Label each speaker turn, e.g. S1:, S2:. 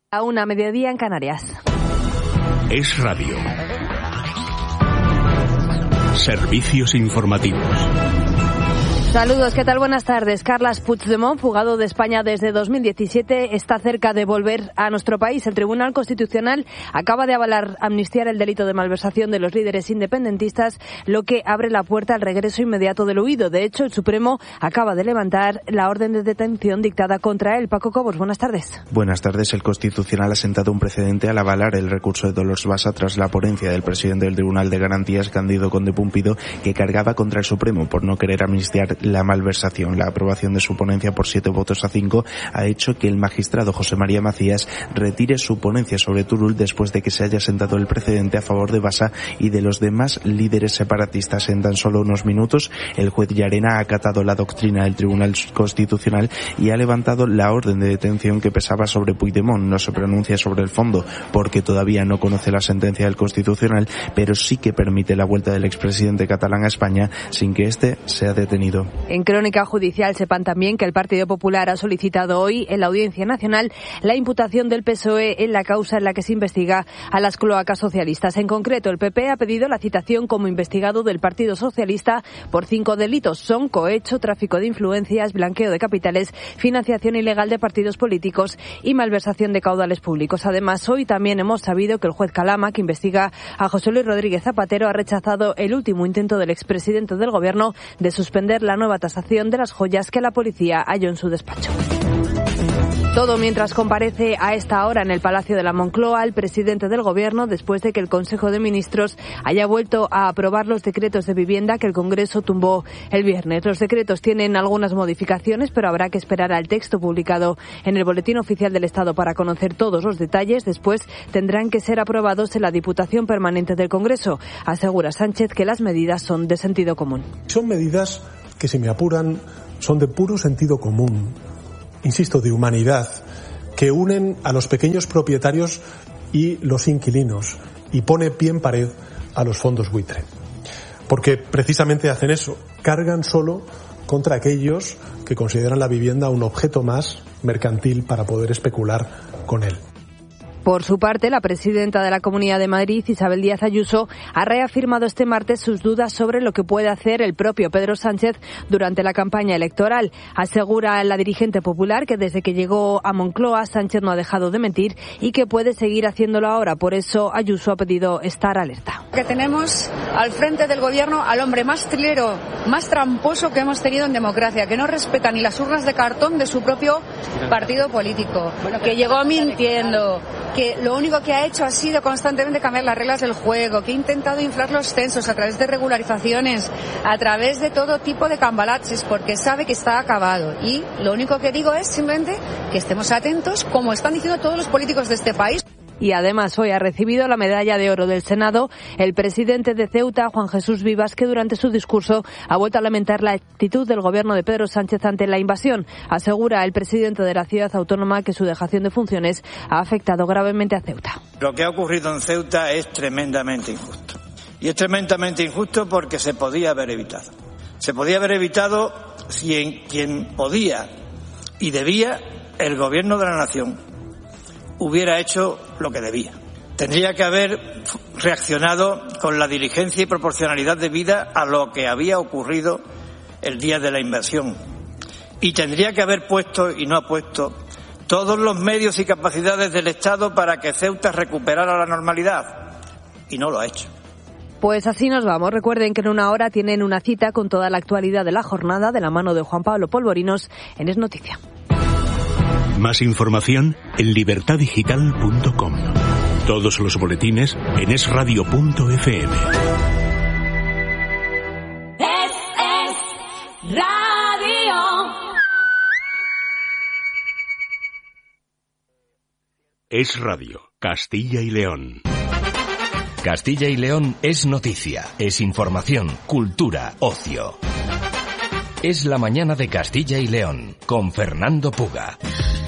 S1: A 1:00 en Canarias.
S2: Es Radio. Servicios informativos.
S1: Saludos, ¿qué tal? Buenas tardes. Carles Puigdemont, fugado de España desde 2017, está cerca de volver a nuestro país. El Tribunal Constitucional acaba de avalar amnistiar el delito de malversación de los líderes independentistas, lo que abre la puerta al regreso inmediato del huido. De hecho, el Supremo acaba de levantar la orden de detención dictada contra él. Paco Cobos, buenas tardes.
S3: Buenas tardes. El Constitucional ha sentado un precedente al avalar el recurso de Dolors Bassa tras la ponencia del presidente del Tribunal de Garantías, Cándido Conde Pumpido, que cargaba contra el Supremo por no querer amnistiar la malversación. La aprobación de su ponencia por 7 votos a 5 ha hecho que el magistrado José María Macías retire su ponencia sobre Turull después de que se haya sentado el precedente a favor de Bassa y de los demás líderes separatistas. En tan solo unos minutos, el juez Llarena ha acatado la doctrina del Tribunal Constitucional y ha levantado la orden de detención que pesaba sobre Puigdemont. No se pronuncia sobre el fondo porque todavía no conoce la sentencia del Constitucional, pero sí que permite la vuelta del expresidente catalán a España sin que éste sea detenido.
S1: En crónica judicial sepan también que el Partido Popular ha solicitado hoy en la Audiencia Nacional la imputación del PSOE en la causa en la que se investiga a las cloacas socialistas. En concreto, el PP ha pedido la citación como investigado del Partido Socialista por 5 delitos. Son cohecho, tráfico de influencias, blanqueo de capitales, financiación ilegal de partidos políticos y malversación de caudales públicos. Además, hoy también hemos sabido que el juez Calama, que investiga a José Luis Rodríguez Zapatero, ha rechazado el último intento del expresidente del Gobierno de suspender la nueva tasación de las joyas que la policía halló en su despacho. Todo mientras comparece a esta hora en el Palacio de la Moncloa el presidente del Gobierno después de que el Consejo de Ministros haya vuelto a aprobar los decretos de vivienda que el Congreso tumbó el viernes. Los decretos tienen algunas modificaciones, pero habrá que esperar al texto publicado en el Boletín Oficial del Estado para conocer todos los detalles. Después tendrán que ser aprobados en la Diputación Permanente del Congreso. Asegura Sánchez que las medidas son de sentido común.
S4: Son medidas que, si me apuran, son de puro sentido común, insisto, de humanidad, que unen a los pequeños propietarios y los inquilinos y pone pie en pared a los fondos buitre. Porque precisamente hacen eso, cargan solo contra aquellos que consideran la vivienda un objeto más mercantil para poder especular con él.
S1: Por su parte, la presidenta de la Comunidad de Madrid, Isabel Díaz Ayuso, ha reafirmado este martes sus dudas sobre lo que puede hacer el propio Pedro Sánchez durante la campaña electoral. Asegura la dirigente popular que desde que llegó a Moncloa, Sánchez no ha dejado de mentir y que puede seguir haciéndolo ahora. Por eso, Ayuso ha pedido estar alerta.
S5: Que tenemos al frente del Gobierno al hombre más trilero, más tramposo que hemos tenido en democracia, que no respeta ni las urnas de cartón de su propio partido político, que llegó mintiendo, que lo único que ha hecho ha sido constantemente cambiar las reglas del juego, que ha intentado inflar los censos a través de regularizaciones, a través de todo tipo de cambalaches, porque sabe que está acabado. Y lo único que digo es simplemente que estemos atentos, como están diciendo todos los políticos de este país.
S1: Y además hoy ha recibido la medalla de oro del Senado el presidente de Ceuta, Juan Jesús Vivas, que durante su discurso ha vuelto a lamentar la actitud del gobierno de Pedro Sánchez ante la invasión. Asegura el presidente de la ciudad autónoma que su dejación de funciones ha afectado gravemente a Ceuta.
S6: Lo que ha ocurrido en Ceuta es tremendamente injusto. Y es tremendamente injusto porque se podía haber evitado. Se podía haber evitado si en quien podía y debía el gobierno de la nación hubiera hecho lo que debía. Tendría que haber reaccionado con la diligencia y proporcionalidad debida a lo que había ocurrido el día de la invasión. Y tendría que haber puesto, y no ha puesto, todos los medios y capacidades del Estado para que Ceuta recuperara la normalidad. Y no lo ha hecho.
S1: Pues así nos vamos. Recuerden que en una hora tienen una cita con toda la actualidad de la jornada de la mano de Juan Pablo Polvorinos en Es Noticia.
S2: Más información en libertadigital.com. Todos los boletines en esradio.fm.
S7: Es Radio.
S2: Es Radio, Castilla y León.
S8: Castilla y León es noticia, es información, cultura, ocio. Es la mañana de Castilla y León, con Fernando Puga.